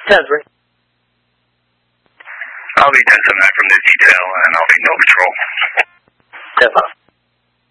10-3. I'll be 10-9 from the detail, and I'll be no patrol. 10-5.